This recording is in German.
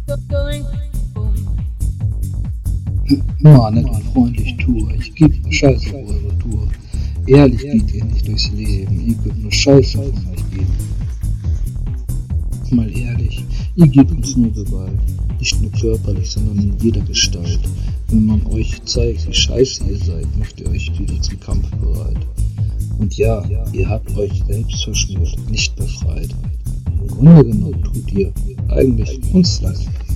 Mahnet und freundlich Tour, ich geb Scheiße auf eure Tour. Ehrlich geht ihr nicht durchs Leben, ihr könnt nur Scheiße von euch geben. Mal ehrlich, ihr gebt uns nur Gewalt, nicht nur körperlich, sondern in jeder Gestalt. Wenn man euch zeigt, wie scheiße ihr seid, macht ihr euch wieder zum Kampf bereit. Und ja, ihr habt euch selbst verschmort, nicht befreit. Im Grunde genommen tut ihr eigentlich uns leid.